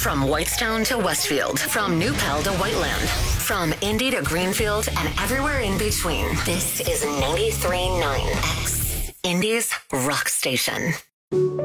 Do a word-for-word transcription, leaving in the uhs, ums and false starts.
From Whitestown to Westfield, from New Pal to Whiteland, from Indy to Greenfield and everywhere in between. This is ninety-three point nine X, Indy's rock station.